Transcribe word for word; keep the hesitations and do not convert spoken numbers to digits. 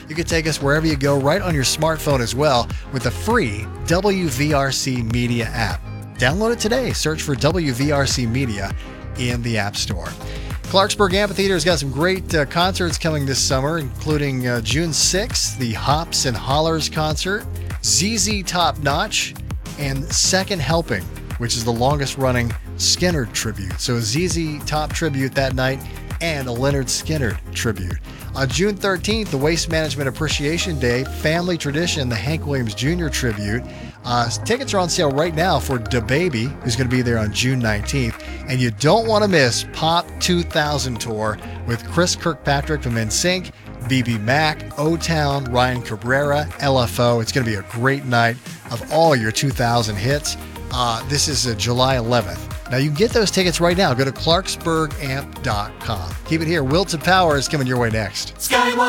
You can take us wherever you go right on your smartphone as well with the free W V R C Media app. Download it today. Search for W V R C Media in the App Store. Clarksburg Amphitheater has got some great uh, concerts coming this summer, including uh, June sixth, the Hops and Hollers concert, Z Z Top Notch, and Second Helping, which is the longest running Skynyrd tribute. So a Z Z Top tribute that night and a Leonard Skynyrd tribute. On June thirteenth, the Waste Management Appreciation Day, Family Tradition, the Hank Williams Junior tribute. Uh, tickets are on sale right now for DaBaby, who's going to be there on June nineteenth. And you don't want to miss Pop two thousand Tour with Chris Kirkpatrick from N Sync, B B Mac, O-Town, Ryan Cabrera, L F O. It's going to be a great night of all your two thousand hits. Uh, this is uh, July eleventh. Now you can get those tickets right now. Go to clarksburg amp dot com. Keep it here. Will to Power is coming your way next. Skywalk.